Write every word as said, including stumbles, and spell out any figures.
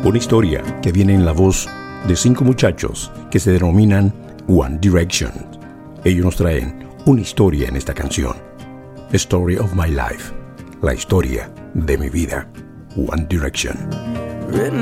Una historia que viene en la voz de cinco muchachos que se denominan One Direction. Ellos nos traen una historia en esta canción. Story of my life. La historia de mi vida. One Direction.